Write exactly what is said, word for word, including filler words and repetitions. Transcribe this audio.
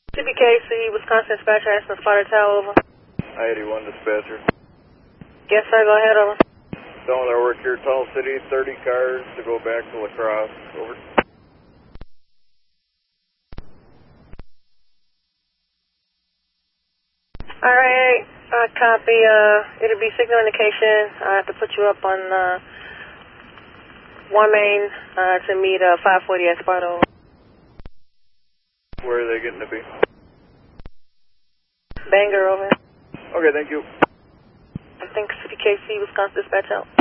C B K C, Wisconsin dispatcher, asking spotter tower, over. I eighty-one dispatcher. Yes, sir, go ahead, over. Don't I work here, Tunnel City, thirty cars to go back to La Crosse, over. Alright, uh, copy, uh, it'll be signal indication. I have to put you up on, uh, one main, uh, to meet, uh, five forty at Sparta. Where are they getting to be? Bangor, over. Okay, thank you. I think C B K C, Wisconsin dispatch out.